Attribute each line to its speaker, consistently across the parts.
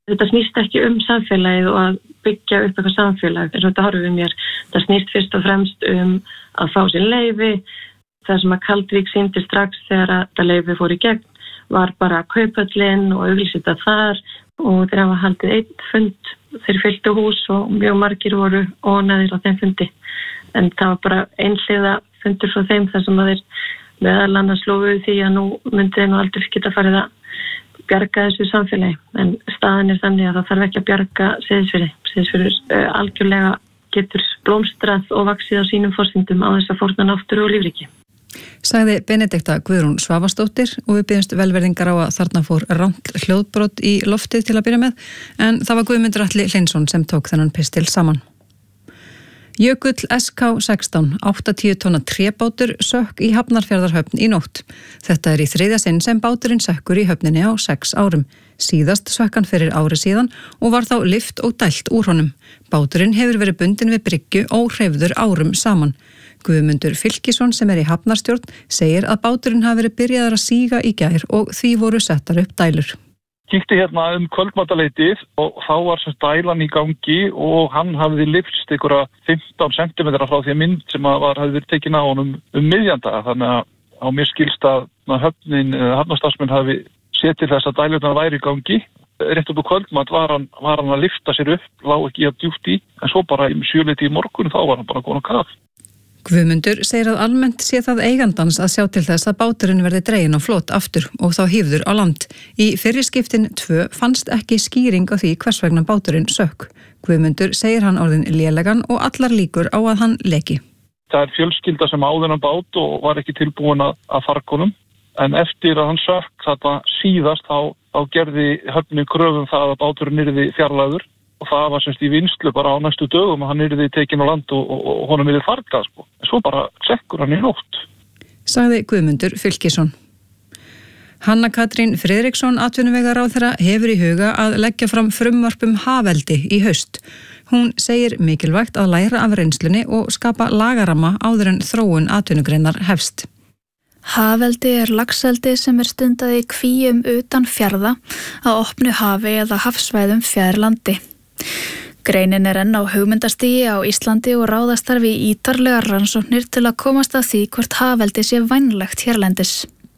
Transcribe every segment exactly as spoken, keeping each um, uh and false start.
Speaker 1: Þetta snýst ekki um samfélagið og að byggja upp eitthvað samfélag. Eins og þetta horfum við mér. Það snýst fyrst og fremst um að fá sér leyfi. Það sem að Kaldvík sýndi strax þegar þetta leyfi fór í gegn var bara Kauphöllin og auglýsita þar og þeir hafa haldið einn fund. Þeir fylltu hús og mjög margir voru ónæðir á þeim fundi. En það var bara einhliða fundur frá þeim þar sem að þeir meðal annars lofuðu því að nú myndi þeir nú aldrei geta farið að bjarga þessu samfélagi. En staðan er þannig að það þarf ekki að bjarga Seyðisfirði. Seyðisfjörður uh, algjörlega getur blómstrað og vaxið á sínum forsendum á þess að fórna náttúru og lífríki.
Speaker 2: Sagði Benedikta Guðrún Svavarsdóttir og við biðjumst velverðingar á að þarna fór rangt hljóðbrot í loftið til að byrja með, en það var Guðmundur Atli Hlynsson sem tók þennan pistil saman. Jökull S K sextán, áttatíu tonna trébátur sökk í Hafnarfjarðarhöfn í nótt. Þetta er í þriðja sinn sem báturinn sökkur í höfninni á sex árum. Síðast sökk hann fyrir ári síðan og var þá lyft og dælt úr honum. Báturinn hefur verið bundinn við bryggju óhreyfður árum saman. Guðmundur Fylkisson sem er í hafnarstjórn segir að báturinn hafi verið byrjaður að síga í gær og því voru settar upp dælur.
Speaker 3: Kíkti hérna um kvöldmataleitið og þá var sem dælan í gangi og hann hafði lyfst einhverja fimmtán sentimetra frá því að mynd sem að var, hafði verið tekin á honum um miðjandaga. Þannig að á mér skilst að höfnin, hafnastarfsmenn hafi séð til þess að dælurnar væri í gangi. Rétt upp á kvöldmat var hann, var hann að lyfta sér upp, lá ekki að djúpt í, en svo bara í sjöliti í morgun þá var hann bara góðan kaf.
Speaker 2: Guðmundur segir að almennt sé það eigandans að sjá til þess að báturinn verði dreginn á flot aftur og þá hífður á land. Í fyrri skiptin tvö fannst ekki skýring á því hvers vegna báturinn sökk. Guðmundur segir hann orðin lélegan og allar líkur á að hann leki.
Speaker 3: Það er fjölskylda sem áði þennan bát og var ekki tilbúin að, að farga honum, en eftir að hann sökk þetta síðast þá, þá gerði höfnin kröfum það að báturinn yrði fjarlægður. Og það var semst í vinslu bara á næstu dögum að hann yrði tekinn á land og, og, og honum yrði fargað, sko. En svo bara sekkur hann í nótt.
Speaker 2: Sagði Guðmundur Fylkisson. Hanna Katrín Friðriksson, atvinnuvegaráðherra, hefur í huga að leggja fram frumvarp um hafeldi í haust. Hún segir mikilvægt að læra af reynslunni og skapa lagaramma áður en þróun atvinnugreinar hefst.
Speaker 4: Hafeldi er laxeldi sem er stundað í kvíum utan fjarða á opnu hafi eða hafsvæðum fjær landi. Greinin er enn á hugmyndastigi á Íslandi og ráðast þarf í ítarlegar rannsóknir til að komast að því hvort hafeldi sé vænlegt hérlendis.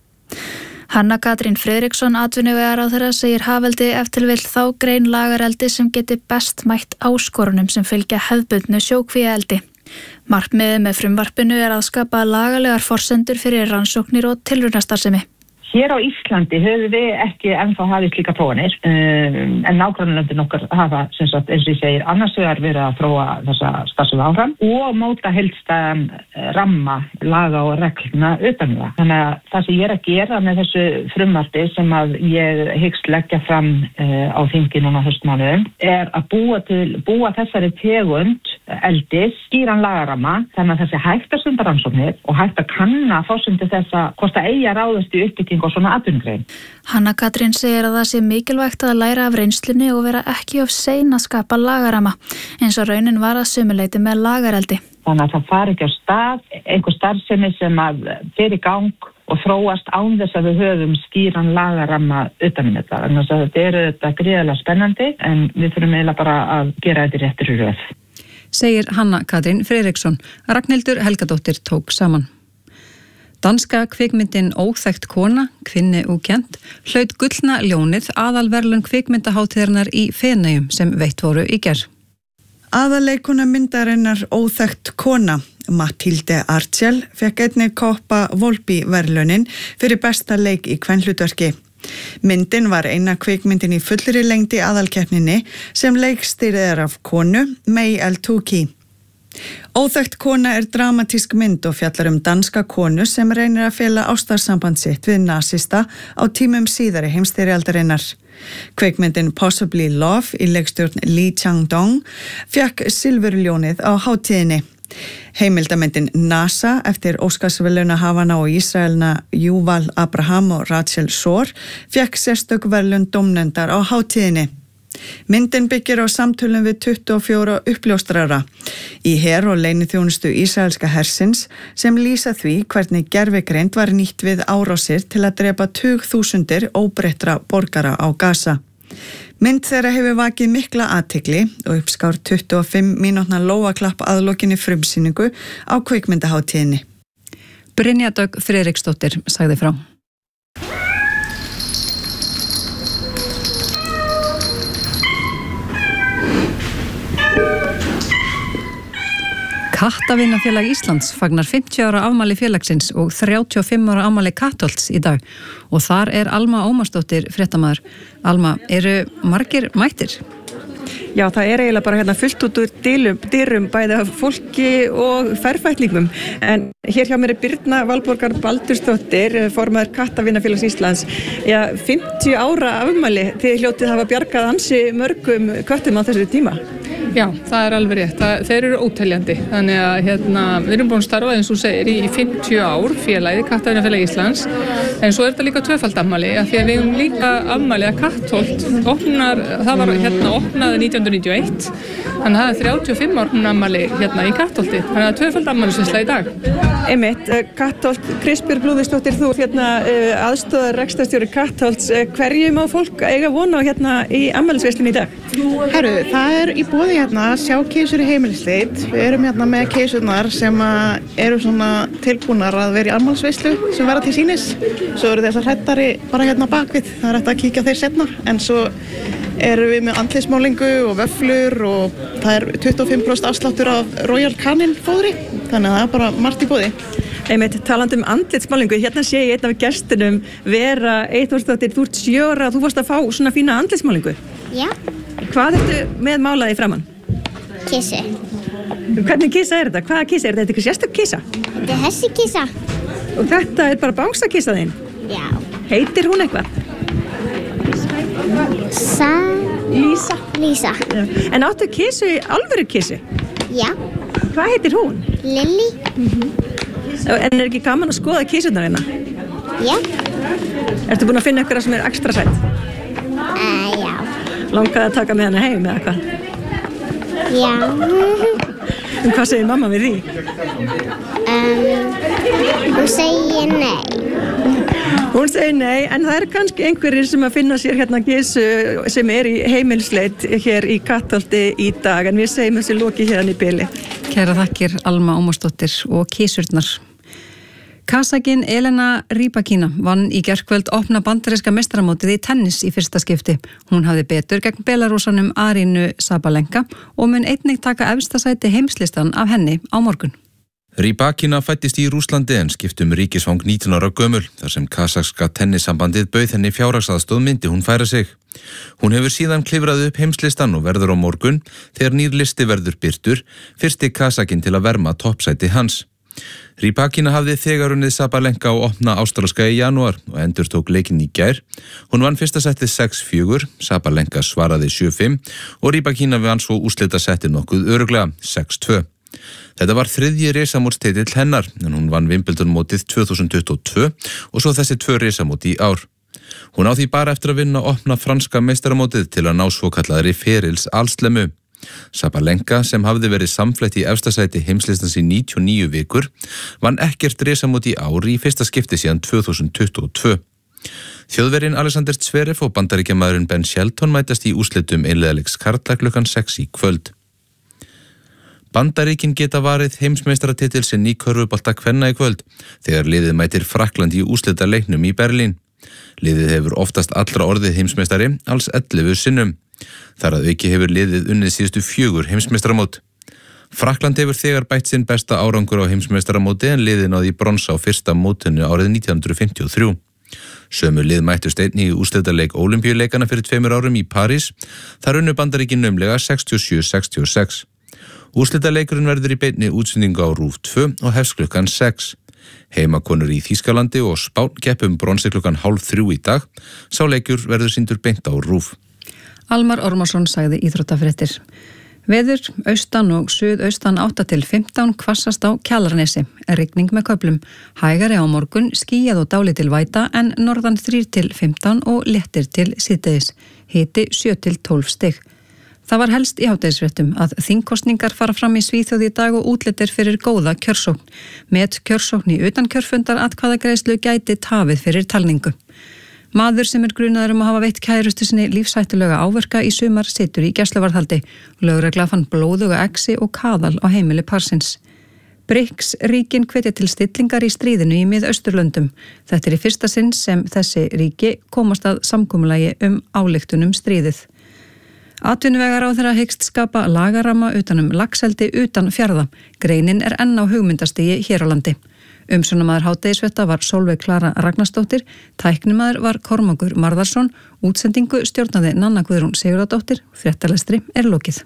Speaker 4: Hanna Katrín Friðriksson, atvinnuvegaráðherra, segir hafeldi ef til vill þá grein lagareldi sem geti best mætt áskorunum sem fylgja hefðbundnu sjókvíaeldi. Markmiðið með frumvarpinu er að skapa lagalegar forsendur fyrir rannsóknir og tilraunastarfsemi.
Speaker 5: Hér á Íslandi höfum við ekki ennþá hafið slíka prófanir, um, en nágrannalöndin okkar hafa, sem sagt, eins og ég segir, annars vegar verið að þróa þessa starfsemi áfram og móta heildstæðan ramma, laga og regluna utan það. Þannig að það sem ég er að gera með þessu frumvarpi sem að ég hyggst leggja fram uh, á þingi núna haustmánuðum er að búa, til, búa þessari tegund eldis skýran lagaramma, þannig að þessi hægt að stunda rannsóknir og hægt að kanna fórsendu þessa hvort að eigi að ráðast í uppbygging og svona atvinnugrein.
Speaker 4: Hanna Katrín segir að það sé mikilvægt að læra af reynslunni og vera ekki of sein að skapa lagaramma, eins og raunin var að sumuleyti með lagareldi.
Speaker 5: Þannig að það fari ekki á stað, einhver starfsemi sem að fer í gang og þróast án þess að við höfum skýran lagaramma utan um þetta. Þannig að þetta er þetta gríðarlega spennandi en við þurfum eiginlega bara að gera þetta í réttri röð.
Speaker 2: Segir Hanna Katrín Friðriksson. Ragnhildur Helgadóttir tók saman. Danska kvikmyndin Óþekkt kona, kvinni og kjent, hlaut gullna ljónið aðalverðlaun kvikmyndahátíðarinnar í Feneyjum sem veitt voru í gær.
Speaker 6: Aðalleikona myndarinnar Óþekkt kona, Mathilde Arcel, fekk einnig Koppa Volpi verðlaunin fyrir besta leik í kvenhlutverki. Myndin var eina kvikmyndin í fullri lengd í aðalkeppninni sem leikstýrið er af konu, May El-Touki. Óþekkt kona er dramatísk mynd og fjallar um danska konu sem reynir að fela ástarsamband sitt við nasista á tímum síðari heimsstyrjaldarinnar. Kvikmyndin Possibly Love í leikstjórn Lee Chang-dong fékk silfurljónið á hátíðinni. Heimildamyndin NASA eftir Óskarsverðlaunahafana og Ísraelna Yuval Abraham og Rachel Shore fékk sérstök verðlaun dómnefndar á hátíðinni. Myndin byggir á samtölum við tuttugu og fjóra uppljóstrara í her- og leyniþjónustu ísraelska hersins sem lýsa því hvernig gervigreind var nýtt við árásir til að drepa tugþúsundir óbreyttra borgara á Gaza. Mynd þeirra hefur vakið mikla athygli og uppskár tuttugu og fimm mínútna lófaklapp að lokinni frumsýningu á kvikmyndahátíðinni.
Speaker 2: Brynja Dögg Friðriksdóttir sagði frá. Kattavinafélag Íslands fagnar fimmtíu ára afmæli félagsins og þrjátíu og fimm ára afmæli Kattholts í dag og þar er Alma Ómarsdóttir fréttamaður. Alma, eru margir mættir?
Speaker 7: Já, það er eiginlega bara hérna fullt út úr dyrum, dyrum bæði af fólki og ferfætlingum. En hér hjá mér er Birna Valborgar Baldursdóttir, formaður Kattavinafélags Íslands. Já, fimmtíu ára afmæli, þið hljótið hafa bjargað ansi mörgum köttum á þessu tíma.
Speaker 8: Já, það er alveg rétt. Það, þeir eru óteljandi. Þannig að hérna, við erum búin að starfa eins og segir í fimmtíu ár félagið Kattavinafélag Íslands. En svo er þetta líka tvöfald afmæli, af því að við erum líka afmæli að Kattholt opnar, það var hérna opnað nítján hundruð níutíu og eitt. Þannig að það er þrjátíu og fimm ára afmæli hérna í Kattholti. Þannig að tvöfald afmælisveisla í dag.
Speaker 7: Einmitt, Kattholt, Kristbjörg Lúðvíksdóttir, þú hérna aðstoðar rekstrarstjóri Kattholts. Hverju má fólk eiga von á hérna í afmælisveislunni í dag?
Speaker 9: Herru, það er í boði hérna að sjá keisur í heimilisleit. Við erum hérna með keisurnar sem eru svona tilbúnar að vera í afmælisveislu sem verða til sýnis. Svo eru þessar hrættari bara hérna bakvið, það er hægt að kíkja þeir seinna. En svo erum við með andlitsmálingu og vöfflur og það er tuttugu og fimm prósent afsláttur af Royal Canin fóðri, þannig að það er bara margt í boði.
Speaker 7: Einmitt, talandi um andlitsmálingu, hérna sé ég einn af gestunum Vera Eyþórsdóttir, þú ert sjö ára og þú varst að fá svona fína andlitsmálingu.
Speaker 10: Já.
Speaker 7: Hvað ertu með málaði framann?
Speaker 10: Kissu.
Speaker 7: Hvernig kissa er þetta? Hvaða kissa er þetta? Er þetta eitthvað sérstök kissa?
Speaker 10: Þetta er þessi kissa.
Speaker 7: Og þetta er bara bángsakissa þín?
Speaker 10: Já.
Speaker 7: Heitir hún eitthvað?
Speaker 10: Sa...
Speaker 7: Lísa.
Speaker 10: Lísa.
Speaker 7: En áttu kissu í alvöru kissu?
Speaker 10: Já.
Speaker 7: Hvað heitir hún?
Speaker 10: Lilli.
Speaker 7: Mm-hmm. En er ekki gaman að skoða kissurnar hérna?
Speaker 10: Já.
Speaker 7: Ertu búin að finna eitthvað sem er ekstra sætt?
Speaker 10: Uh, já.
Speaker 7: Langaði að taka með hana heim eða hvað?
Speaker 10: Já.
Speaker 7: En hvað segir mamma við því?
Speaker 10: Um, hún segir nei.
Speaker 7: Hún segir nei, en það er kannski einhverjir sem að finna sér hérna kissu sem er í heimilisleit hér í Kattholti í dag, en við segjum þessi loki hérna í bili.
Speaker 2: Kæra þakkir Alma Ómarsdóttir og kísurnar. Kasakin Elena Rybakina vann í gærkvöld opna bandaríska meistaramótið í tennis í fyrsta skipti. Hún hafði betur gegn Belarúsanum Arínu Sabalenka og mun einnig taka efsta sæti heimslistan af henni á morgun.
Speaker 11: Rybakina fættist í Rússlandi en skiptum ríkisfang nítján ára gömul, þar sem kasakska tennissambandið bauð henni fjárhagsaðstoð myndi hún færa sig. Hún hefur síðan klifrað upp heimslistan og verður á morgun þegar nýr listi verður birtur, fyrsti kasakin til að verma toppsæti hans. Rybakina hafði þegar unnið Sabalenka á opna ástralska í janúar og endur tók leikinn í gær. Hún vann fyrsta settið sex fjögur, Sabalenka svaraði sjö fimm og Rybakina vann svo úrslita settið nokkuð örugglega sex tvö. Þetta var þriðji risamótstitill hennar, en hún vann Wimbledon-mótið tvö þúsund tuttugu og tvö og svo þessi tvö risamót í ár. Hún á því bara eftir að vinna opna franska meistaramótið til að ná svokallaðri ferils alslemu. Sabalenka, sem hafði verið samfleytt í efsta sæti heimslistans í níutíu og níu vikur, vann ekkert risamót í ár í fyrsta skipti síðan tvö þúsund tuttugu og tvö. Þjóðverjinn Alexander Zverev og bandaríkjamaðurinn Ben Shelton mætast í úrslitum einliðalegs karla klukkan sex í kvöld. Bandaríkin geta varið heimsmeistaratitil sinn í körfubolta kvenna í kvöld þegar liðið mætir Frakkland í úrslitaleiknum í Berlín. Liðið hefur oftast allra orðið heimsmeistari, alls ellefu sinnum. Þar að auki hefur liðið unnið síðustu fjögur heimsmeistaramót. Frakkland hefur þegar bætt sinn besta árangur á heimsmeistaramóti en liðið náði bronsa á fyrsta mótinu árið nítján hundruð fimmtíu og þrjú. Sömu lið mættust einnig í úrslitaleik Ólympíuleikana fyrir tveimur árum í París. Þar unnu Bandaríkin naumlega sextíu og sjö sextíu og sex. Úrslitaleikurinn verður í beinni útsendingu á RÚV tvö og hefst klukkan sex. Heimakonur í Þýskalandi og Spán keppum bronsi klukkan hálf þrjú í dag. Sá leikur verður sýndur beint á RÚV.
Speaker 2: Almar Ormarsson sagði íþróttafréttir. Veður, austan og suðaustan átta til fimmtán hvassast á Kjalarnesi. Rigning með köflum. Hægari á morgun, skýjað og dálítil væta en norðan þrír til fimmtán og léttir til síðdegis. Hiti sjö til tólf stig. Það var helst í hádegisfréttum að þingkosningar fara fram í Svíþjóð í dag og útlitir fyrir góða kjörsókn. Met kjörsókn í utankjörfundar atkvæðagreiðslu gæti tafið fyrir talningu. Maður sem er grunaður um að hafa veitt kærustu sinni lífshættulega áverka í sumar situr í gæsluvarðhaldi. Lögregla fann blóðuga exi og kaðal á heimili parsins. BRICS-ríkin hvetja til stillingar í stríðinu í Mið-Austurlöndum. Þetta er í fyrsta sinn sem þessi ríki komast að samkomulagi um ályktunum stríðið. Atvinnuvegaráðherra hyggst skapa lagaramma utanum laxeldi utan fjarða. Greinin er enn á hugmyndastigi hér á landi. Umsjónarmaður hádegisfrétta var Sólveig Klara Ragnarsdóttir, tæknimaður var Kormákur Marðarsson, útsendingu stjórnaði Nanna Guðrún Sigurðardóttir, fréttalestri er lokið.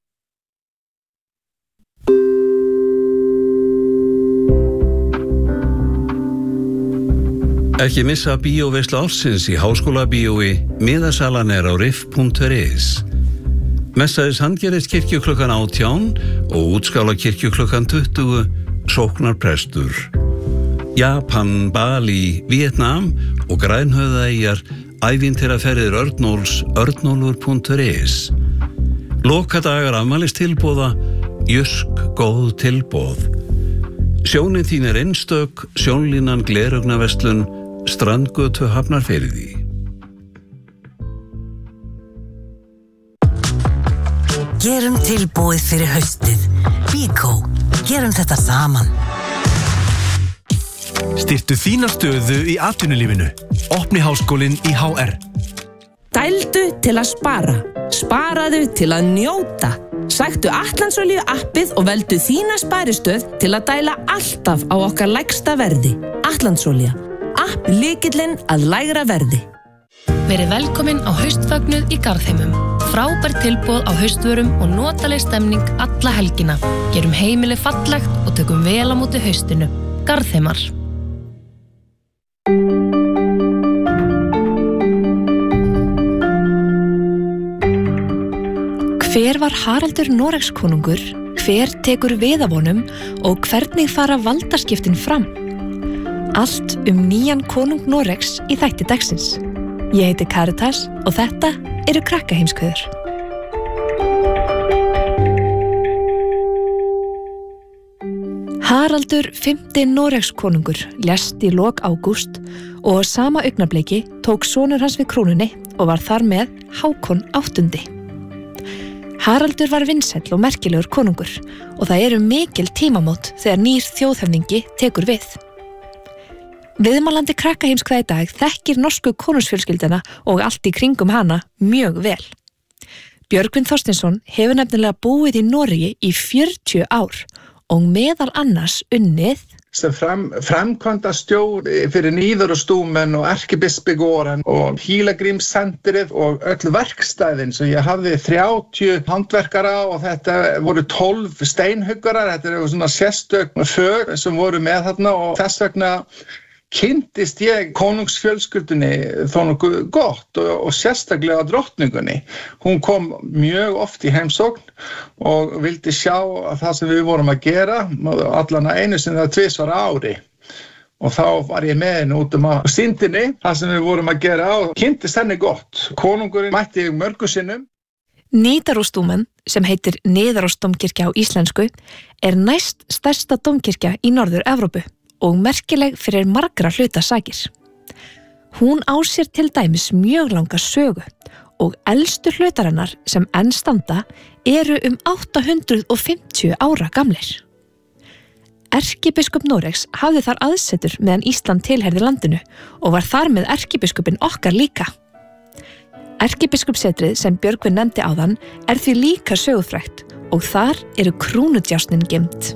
Speaker 12: Ekki missa bíóveislu ársins í Háskólabíói, miðasalan er á riff punktur is. Messaðis handgerist kirkju klukkan átján og útskála kirkju klukkan tuttugu, sóknarprestur. Japan, Bali, Vietnam og Grænhöfðaeyjar, ævintýraferðir Örnóls, örnólfur punktur is. Lokadagar afmælistilboða, Jysk góð tilboð. Sjónin þín er einstök, sjónlínan gleraugnarverslun, Strandgötu Hafnarfirði.
Speaker 13: Gerum tilbúið fyrir haustið. Bíkó, gerum þetta saman.
Speaker 14: Styrktu þína stöðu í atvinnulífinu. Opni háskólinn í H R.
Speaker 15: Dældu til að spara. Sparaðu til að njóta. Sæktu Atlandsolíu appið og veldu þína sparistöð til að dæla alltaf á okkar lægsta verði. Atlandsolía. App lykillinn að lægra verði.
Speaker 16: Verið velkomin á haustfögnuð í Garðheimum. Frábær tilboð á haustvörum og notaleg stemning alla helgina. Gerum heimili fallegt og tökum vel á móti haustinu. Garðheimar.
Speaker 17: Hver var Haraldur Noregskonungur, hver tekur við af honum og hvernig fara valdaskiptin fram? Allt um nýjan konung Noregs í þætti dagsins. Ég heiti Karitas og þetta eru Krakkaheimskveður. Haraldur fimmti Noregskonungur lést í lok ágúst og á sama augnableiki tók sonur hans við krúnunni og var þar með Hákon áttundi. Haraldur var vinsæll og merkilegur konungur og það eru mikil tímamót þegar nýr þjóðhöfðingi tekur við. Viðmælandi Krakkaheimskveða í dag þekkir norsku konungsfjölskylduna og allt í kringum hana mjög vel. Björgvin Þorsteinsson hefur nefnilega búið í Noregi í fjörutíu ár og meðal annars unnið
Speaker 18: sem fram, framkvæmdastjóri fyrir Niðurostúmen og erkibispigården og Pílagrímssentrið og öll verkstæðin. Så ég hafði þrjátíu handverkara og þetta voru tólf steinhuggarar. Þetta eru svona sérstök fög sem voru með þarna og þess vegna kynntist ég konungsfjölskyldunni þó nokkuð gott og, og sérstaklega drottningunni. Hún kom mjög oft í heimsókn og vildi sjá það sem við vorum að gera, allan að einu sinni eða tvisvar á ári. Og þá var ég með henni út um að sýndinni, það sem við vorum að gera og kynntist henni gott. Konungurinn mætti ég mörgu sinnum.
Speaker 17: Nidarosdómen, sem heitir Nidarosdómkirkja á íslensku, er næst stærsta dómkirkja í Norður-Evrópu og merkileg fyrir margra hluta sakir. Hún á sér til dæmis mjög langa sögu og elstu hlutarinnar sem enn standa eru um átta hundruð fimmtíu ára gamlir. Erkibiskup Noregs hafði þar aðsetur meðan Ísland tilheyrði landinu og var þar með erkibiskupinn okkar líka. Erkibiskupsetrið sem Björgvin nefndi áðan er því líka sögufrægt og þar eru krúnudjásnin geymd.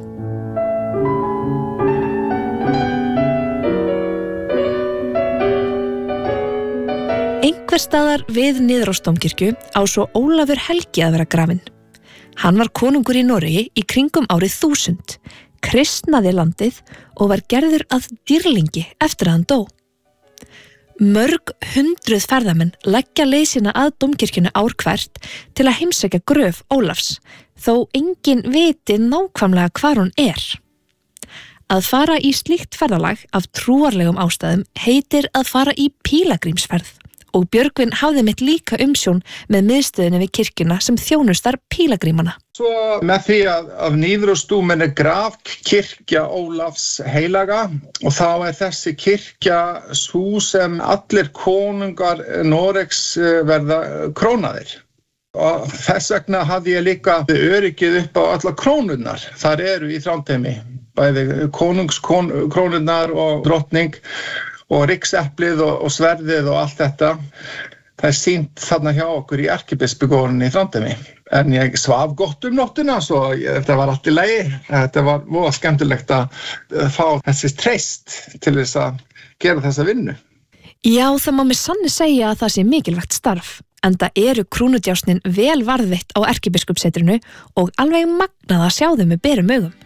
Speaker 17: Einhver staðar við Niðurosdómkirkju á svo Ólafur Helgi að vera grafinn. Hann var konungur í Noregi í kringum árið þúsund, kristnaði landið og var gerður að dýrlingi eftir að hann dó. Mörg hundruð ferðamenn leggja leið sína að dómkirkjunni ár hvert til að heimsækja gröf Ólafs, þó enginn viti nákvæmlega hvar hún er. Að fara í slíkt ferðalag af trúarlegum ástæðum heitir að fara í pílagrímsferð og Björgvin hafði mitt líka umsjón með miðstöðinu við kirkjuna sem þjónustar pílagrímana.
Speaker 18: Svo með því að, að Niðurostúmen er grafkirkja Ólafs heilaga og þá er þessi kirkja sú sem allir konungar Noregs verða krónaðir. Og þess vegna hafði ég líka öryggið upp á alla krónurnar. Þar eru í Þrándheimi, bæði konungskrónurnar og drottning og rikseplið og, og sverðið og allt þetta. Það er sýnt þarna hjá okkur í erkibispugórunni í Þrándheimi. En ég svaf gott um nóttina, svo ég, þetta var allt í lagi. Þetta var voða skemmtilegt að fá þessi treyst til þess að gera þessa vinnu.
Speaker 17: Já, það má með sanni segja að það sé mikilvægt starf. Enda eru krúnudjásnin vel varðveitt á erkibiskupssetrinu og alveg magnað að sjá þau með berum augum.